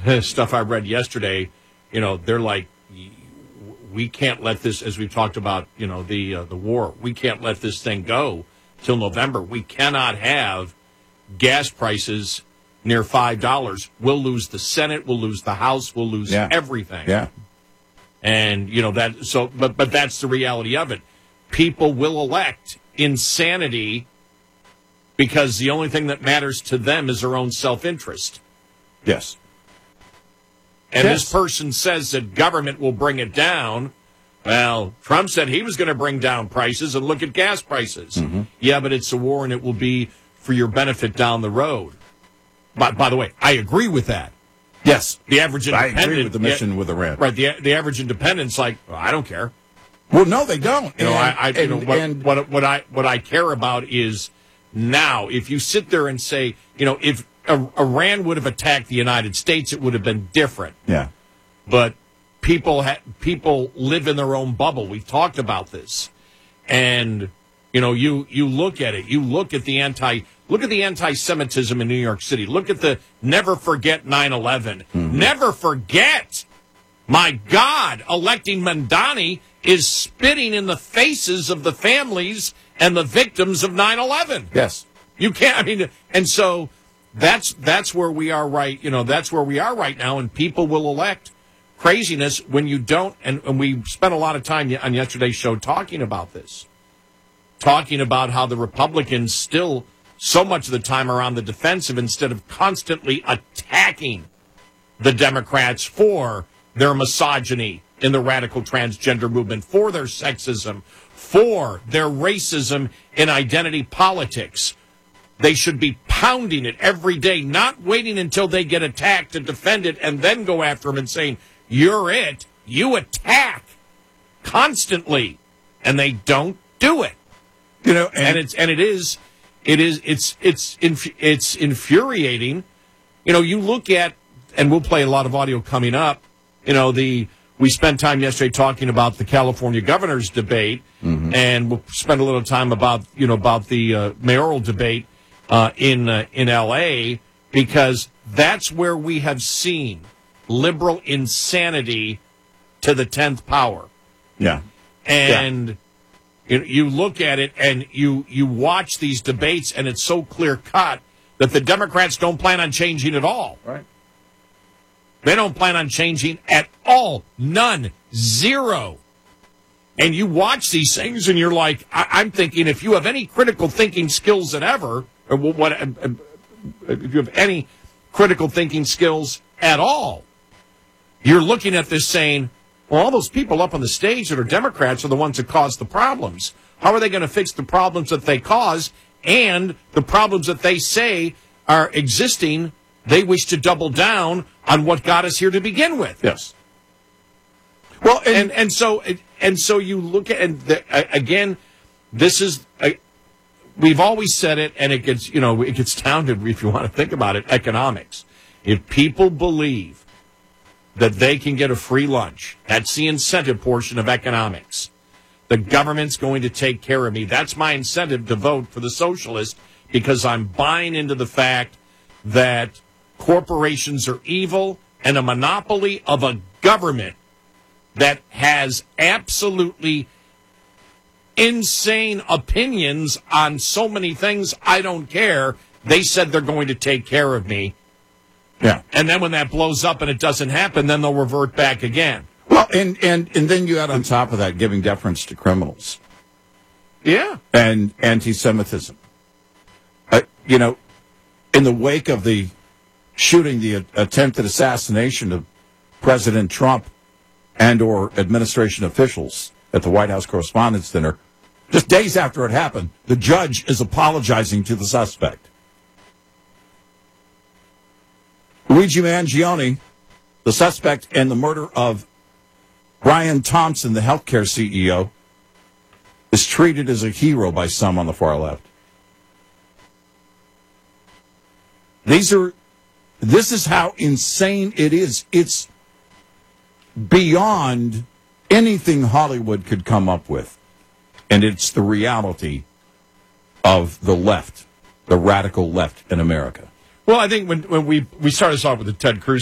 stuff I read yesterday, they're like, we can't let this, as we've talked about, the war, we can't let this thing go till November. We cannot have gas prices near $5. We'll lose the Senate, we'll lose the House, we'll lose everything. Yeah. And, but that's the reality of it. People will elect insanity because the only thing that matters to them is their own self-interest. Yes. And this person says that government will bring it down. Well, Trump said he was going to bring down prices, and look at gas prices. Mm-hmm. Yeah, but it's a war, and it will be for your benefit down the road. By the way, I agree with that. Yes. The average independent. I agree with the mission with Iran. Right. The average independent's like, well, I don't care. Well, no, they don't. What I care about is now. If you sit there and say, if Iran would have attacked the United States, it would have been different. Yeah. But people live in their own bubble. We've talked about this, and you look at it. You look at the anti-Semitism in New York City. Look at the never forget 9/11. Mm-hmm. Never forget. My God, electing Mamdani is spitting in the faces of the families and the victims of 9/11. Yes. You can't. And so that's where we are right. That's where we are right now, and people will elect craziness when you don't. And we spent a lot of time on yesterday's show talking about this, talking about how the Republicans still so much of the time are on the defensive instead of constantly attacking the Democrats for their misogyny in the radical transgender movement, for their sexism, for their racism in identity politics. They should be pounding it every day, not waiting until they get attacked to defend it and then go after them and saying, you're it. You attack constantly. And they don't do it. It's infuriating. You look at, and we'll play a lot of audio coming up. We spent time yesterday talking about the California governor's debate, mm-hmm. and we'll spend a little time about the mayoral debate in L.A. because that's where we have seen liberal insanity to the 10th power. Yeah, and you look at it and you watch these debates, and it's so clear cut that the Democrats don't plan on changing at all. Right. They don't plan on changing at all. None. Zero. And you watch these things and you're like, I'm thinking if you have any critical thinking skills if you have any critical thinking skills at all, you're looking at this saying, well, all those people up on the stage that are Democrats are the ones that caused the problems. How are they going to fix the problems that they cause and the problems that they say are existing? They wish to double down on what got us here to begin with. Yes. Well, and so you look at, and again, this is we've always said it, and it gets down to, if you want to think about it, economics. If people believe that they can get a free lunch, that's the incentive portion of economics. The government's going to take care of me. That's my incentive to vote for the socialist, because I'm buying into the fact that corporations are evil and a monopoly of a government that has absolutely insane opinions on so many things. I don't care. They said they're going to take care of me. Yeah. And then when that blows up and it doesn't happen, then they'll revert back again. Well, and then you add on top of that giving deference to criminals. Yeah. And anti-Semitism. In the wake of the shooting, the attempted assassination of President Trump and or administration officials at the White House Correspondents' Dinner, just days after it happened, the judge is apologizing to the suspect. Luigi Mangione, the suspect in the murder of Brian Thompson, the healthcare CEO, is treated as a hero by some on the far left. This is how insane it is. It's beyond anything Hollywood could come up with. And it's the reality of the left, the radical left in America. Well, I think when we started off with the Ted Cruz